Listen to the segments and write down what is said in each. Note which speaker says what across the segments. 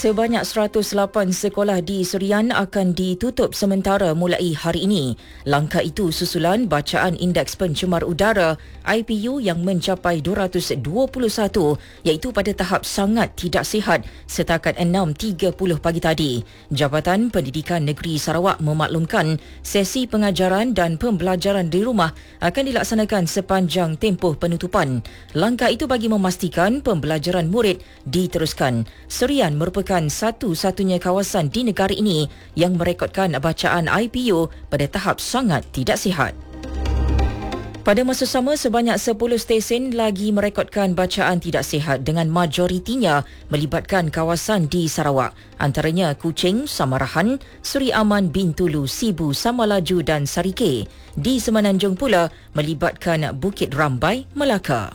Speaker 1: Sebanyak 108 sekolah di Serian akan ditutup sementara mulai hari ini. Langkah itu susulan bacaan Indeks Pencemar Udara IPU yang mencapai 221 iaitu pada tahap sangat tidak sihat setakat 6.30 pagi tadi. Jabatan Pendidikan Negeri Sarawak memaklumkan sesi pengajaran dan pembelajaran di rumah akan dilaksanakan sepanjang tempoh penutupan. Langkah itu bagi memastikan pembelajaran murid diteruskan. Serian merupakan satu-satunya kawasan di negara ini yang merekodkan bacaan IPU pada tahap sangat tidak sihat. Pada masa sama, sebanyak 10 stesen lagi merekodkan bacaan tidak sihat dengan majoritinya melibatkan kawasan di Sarawak. Antaranya Kuching, Samarahan, Seri Aman, Bintulu, Sibu, Samalaju dan Sarike. Di Semenanjung pula melibatkan Bukit Rambai, Melaka.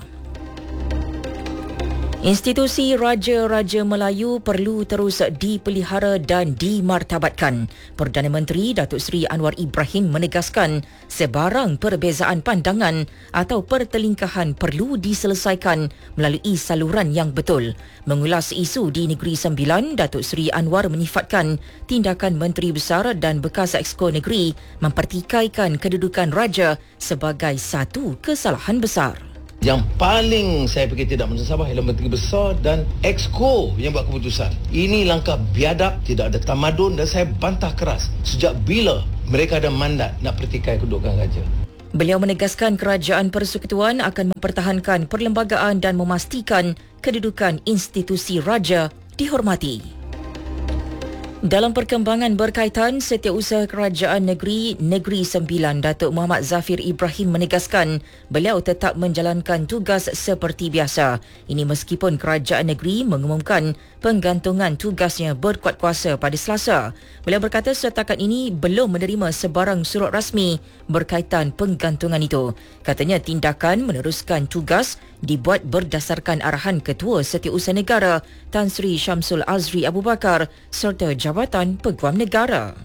Speaker 1: Institusi Raja-Raja Melayu perlu terus dipelihara dan dimartabatkan. Perdana Menteri Datuk Seri Anwar Ibrahim menegaskan sebarang perbezaan pandangan atau pertelingkahan perlu diselesaikan melalui saluran yang betul. Mengulas isu di Negeri Sembilan, Datuk Seri Anwar menyifatkan tindakan Menteri Besar dan bekas Exco Negeri mempertikaikan kedudukan Raja sebagai satu kesalahan besar.
Speaker 2: Yang paling saya fikir tidak mengesahkan ialah Menteri Besar dan Exco yang buat keputusan. Ini langkah biadab, tidak ada tamadun dan saya bantah keras. Sejak bila mereka ada mandat nak pertikai kedudukan raja?
Speaker 1: Beliau menegaskan kerajaan persekutuan akan mempertahankan perlembagaan dan memastikan kedudukan institusi raja dihormati. Dalam perkembangan berkaitan Setiausaha Kerajaan Negeri Sembilan, Datuk Muhammad Zafir Ibrahim menegaskan beliau tetap menjalankan tugas seperti biasa. Ini meskipun kerajaan negeri mengumumkan penggantungan tugasnya berkuat kuasa pada Selasa. Beliau berkata setakat ini belum menerima sebarang surat rasmi berkaitan penggantungan itu. Katanya tindakan meneruskan tugas dibuat berdasarkan arahan Ketua Setiausaha Negara Tan Sri Syamsul Azri Abu Bakar serta Jabatan Peguam Negara.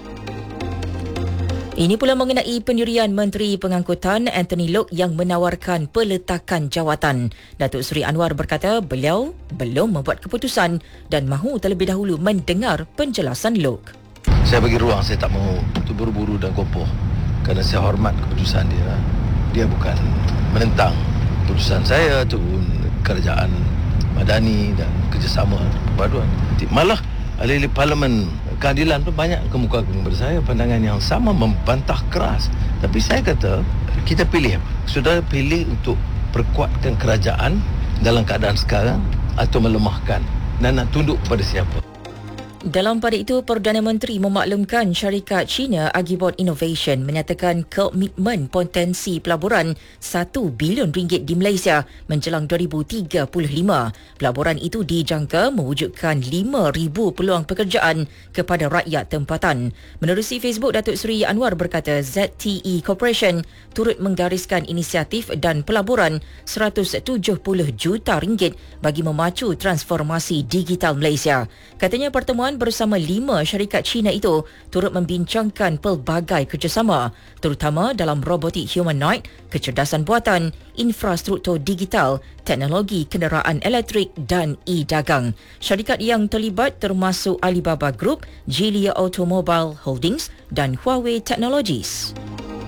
Speaker 1: Ini pula mengenai pendirian Menteri Pengangkutan Anthony Loke yang menawarkan peletakan jawatan. Datuk Seri Anwar berkata beliau belum membuat keputusan dan mahu terlebih dahulu mendengar penjelasan Loke.
Speaker 2: Saya bagi ruang, saya tak mahu terburu-buru dan kopoh kerana saya hormat keputusan dia. Dia bukan menentang keputusan saya turun kerajaan madani dan kerjasama perpaduan. Malah ahli Parlimen Keadilan tu banyak kemukakan kepada saya pandangan yang sama, membantah keras. Tapi saya kata kita pilih apa? Sudah pilih untuk perkuatkan kerajaan dalam keadaan sekarang atau melemahkan dan nak tunduk kepada siapa?
Speaker 1: Dalam pada itu, Perdana Menteri memaklumkan syarikat China Agibot Innovation menyatakan komitmen potensi pelaburan RM1 bilion di Malaysia menjelang 2035. Pelaburan itu dijangka mewujudkan 5,000 peluang pekerjaan kepada rakyat tempatan. Menerusi Facebook, Datuk Seri Anwar berkata ZTE Corporation turut menggariskan inisiatif dan pelaburan RM170 juta bagi memacu transformasi digital Malaysia. Katanya pertemuan bersama 5 syarikat Cina itu turut membincangkan pelbagai kerjasama terutama dalam robotik humanoid, kecerdasan buatan, infrastruktur digital, teknologi kenderaan elektrik dan e-dagang. Syarikat yang terlibat termasuk Alibaba Group, Geely Automobile Holdings dan Huawei Technologies.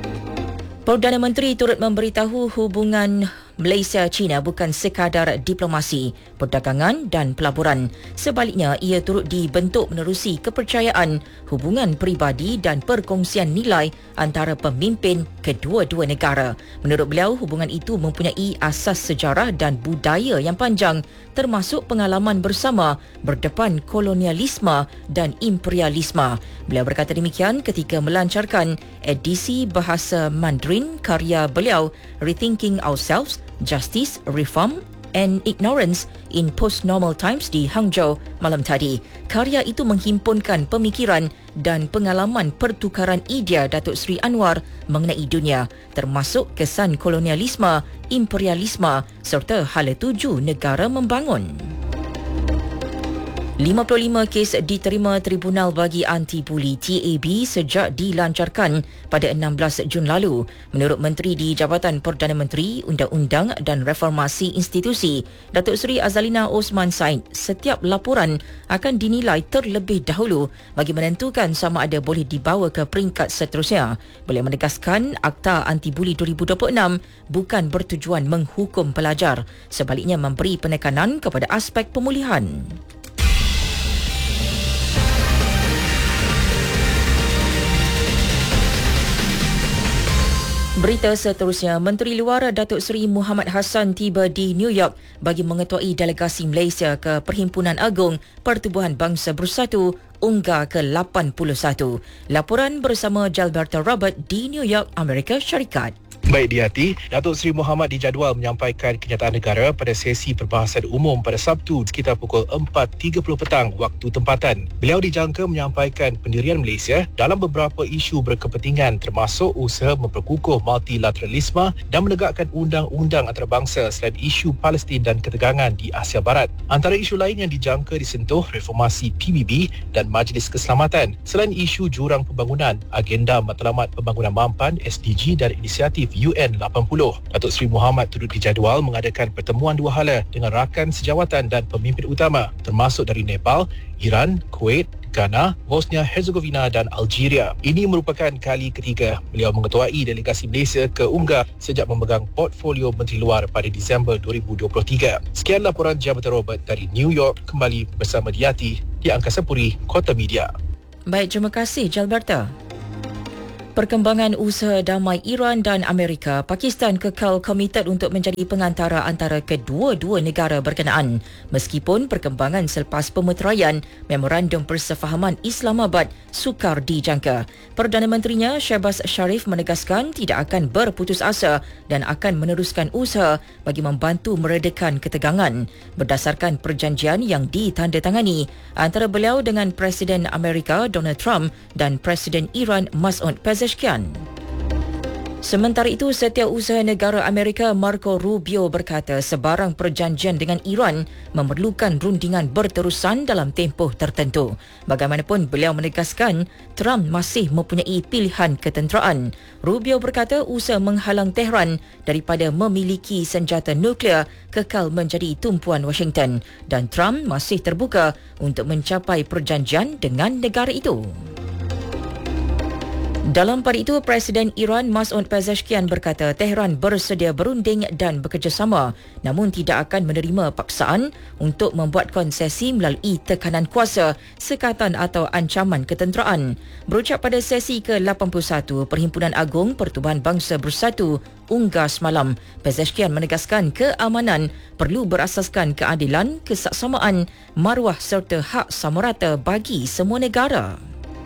Speaker 1: Perdana Menteri turut memberitahu hubungan Malaysia-China bukan sekadar diplomasi, perdagangan dan pelaburan. Sebaliknya, ia turut dibentuk menerusi kepercayaan, hubungan peribadi dan perkongsian nilai antara pemimpin kedua-dua negara. Menurut beliau, hubungan itu mempunyai asas sejarah dan budaya yang panjang termasuk pengalaman bersama berdepan kolonialisme dan imperialisme. Beliau berkata demikian ketika melancarkan edisi bahasa Mandarin karya beliau Rethinking Ourselves, Justice, Reform and Ignorance in Post-Normal Times di Hangzhou malam tadi. Karya itu menghimpunkan pemikiran dan pengalaman pertukaran idea Datuk Seri Anwar mengenai dunia, termasuk kesan kolonialisme, imperialisme serta hala tuju negara membangun. 55 kes diterima Tribunal bagi Anti Buli TAB sejak dilancarkan pada 16 Jun lalu. Menurut Menteri di Jabatan Perdana Menteri, Undang-Undang dan Reformasi Institusi, Datuk Seri Azalina Osman Said, setiap laporan akan dinilai terlebih dahulu bagi menentukan sama ada boleh dibawa ke peringkat seterusnya. Beliau menegaskan Akta Anti Buli 2026 bukan bertujuan menghukum pelajar, sebaliknya memberi penekanan kepada aspek pemulihan. Berita seterusnya, Menteri Luar Datuk Seri Muhammad Hassan tiba di New York bagi mengetuai delegasi Malaysia ke Perhimpunan Agung Pertubuhan Bangsa Bersatu UNGA ke-81. Laporan bersama Jalberto Robert di New York, Amerika Syarikat.
Speaker 3: Baik dihati, Datuk Seri Muhammad dijadual menyampaikan kenyataan negara pada sesi perbahasan umum pada Sabtu sekitar pukul 4.30 petang waktu tempatan. Beliau dijangka menyampaikan pendirian Malaysia dalam beberapa isu berkepentingan termasuk usaha memperkukuh multilateralisme dan menegakkan undang-undang antarabangsa selain isu Palestin dan ketegangan di Asia Barat. Antara isu lain yang dijangka disentuh reformasi PBB dan Majlis Keselamatan selain isu jurang pembangunan, agenda matlamat pembangunan mampan SDG dan inisiatif UN 80. Datuk Seri Muhammad turut dijadual mengadakan pertemuan dua hala dengan rakan sejawatan dan pemimpin utama termasuk dari Nepal, Iran, Kuwait, Ghana, Bosnia Herzegovina dan Algeria. Ini merupakan kali ketiga beliau mengetuai delegasi Malaysia ke UNGA sejak memegang portfolio Menteri Luar pada Disember 2023. Sekian laporan Jabatan Robert dari New York, kembali bersama Diati di Angkasa Puri, Kota Media.
Speaker 1: Baik, terima kasih Jalberta. Perkembangan usaha damai Iran dan Amerika, Pakistan kekal komited untuk menjadi pengantara antara kedua-dua negara berkenaan. Meskipun perkembangan selepas pemeteraian Memorandum Persefahaman Islamabad sukar dijangka. Perdana Menterinya Shehbaz Sharif menegaskan tidak akan berputus asa dan akan meneruskan usaha bagi membantu meredakan ketegangan. Berdasarkan perjanjian yang ditandatangani antara beliau dengan Presiden Amerika Donald Trump dan Presiden Iran Masoud Pezeshkian. Sementara itu, Setiausaha Negara Amerika Marco Rubio berkata sebarang perjanjian dengan Iran memerlukan rundingan berterusan dalam tempoh tertentu. Bagaimanapun, beliau menegaskan Trump masih mempunyai pilihan ketenteraan. Rubio berkata usaha menghalang Tehran daripada memiliki senjata nuklear kekal menjadi tumpuan Washington dan Trump masih terbuka untuk mencapai perjanjian dengan negara itu. Dalam pada itu, Presiden Iran Masoud Pezeshkian berkata Tehran bersedia berunding dan bekerjasama namun tidak akan menerima paksaan untuk membuat konsesi melalui tekanan kuasa, sekatan atau ancaman ketenteraan. Berucap pada sesi ke-81 Perhimpunan Agung Pertubuhan Bangsa Bersatu UNGA semalam, Pezeshkian menegaskan keamanan perlu berasaskan keadilan, kesaksamaan, maruah serta hak sama rata bagi semua negara.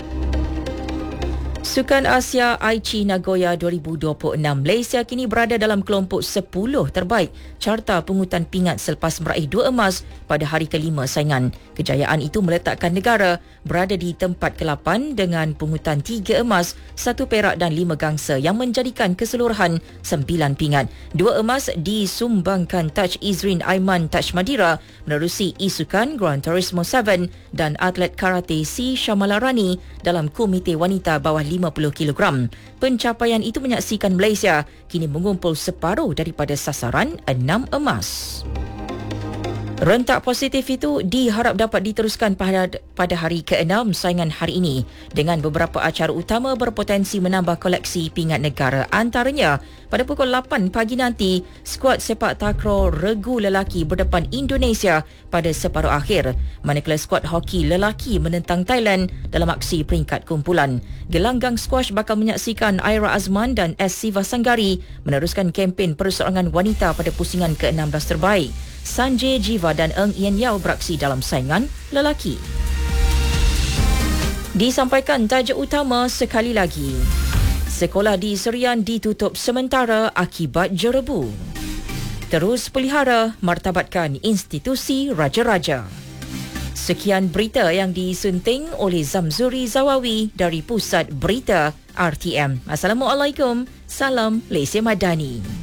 Speaker 1: Sukan Asia Aichi Nagoya 2026, Malaysia kini berada dalam kelompok 10 terbaik carta pungutan pingat selepas meraih 2 emas pada hari kelima saingan. Kejayaan itu meletakkan negara berada di tempat ke-8 dengan pungutan 3 emas, 1 perak dan 5 gangsa yang menjadikan keseluruhan 9 pingat. 2 emas disumbangkan Taj Izrin Aiman Taj Madira menerusi Isukan Gran Turismo 7 dan atlet karate Si Shamala Rani dalam Komite Wanita bawah 50 kg. Pencapaian itu menyaksikan Malaysia kini mengumpul separuh daripada sasaran 6 emas. Rentak positif itu diharap dapat diteruskan pada hari ke-6 saingan hari ini dengan beberapa acara utama berpotensi menambah koleksi pingat negara. Antaranya, pada pukul 8 pagi nanti, skuad sepak takraw regu lelaki berdepan Indonesia pada separuh akhir, manakala skuad hoki lelaki menentang Thailand dalam aksi peringkat kumpulan. Gelanggang squash bakal menyaksikan Aira Azman dan S. Siva Sanggari meneruskan kempen perseorangan wanita pada pusingan ke-16 terbaik. Sanjay Jiva dan Eng Yen Yao beraksi dalam saingan lelaki. Disampaikan tajuk utama sekali lagi. Sekolah di Serian ditutup sementara akibat jerebu. Terus pelihara martabatkan institusi raja-raja. Sekian berita yang disunting oleh Zamzuri Zawawi dari Pusat Berita RTM. Assalamualaikum. Salam Malaysia Madani.